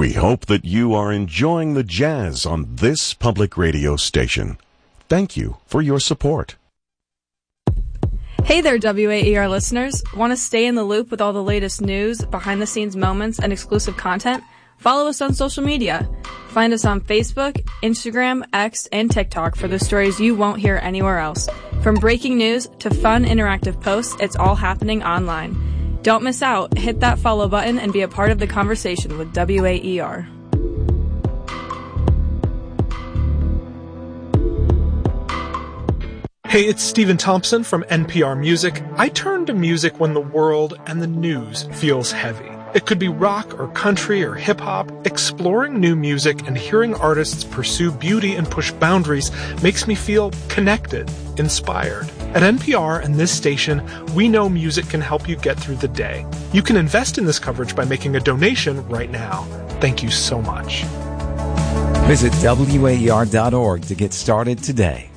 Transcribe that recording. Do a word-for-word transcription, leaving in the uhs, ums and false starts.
We hope that you are enjoying the jazz on this public radio station. Thank you for your support. Hey there, W A E R listeners. Want to stay in the loop with all the latest news, behind-the-scenes moments, and exclusive content? Follow us on social media. Find us on Facebook, Instagram, X, and TikTok for the stories you won't hear anywhere else. From breaking news to fun interactive posts, it's all happening online. Don't miss out. Hit that follow button and be a part of the conversation with W A E R. Hey, it's Stephen Thompson from N P R Music. I turn to music when the world and the news feels heavy. It could be rock or country or hip-hop. Exploring new music and hearing artists pursue beauty and push boundaries makes me feel connected, inspired. At N P R and this station, we know music can help you get through the day. You can invest in this coverage by making a donation right now. Thank you so much. Visit W A E R dot org to get started today.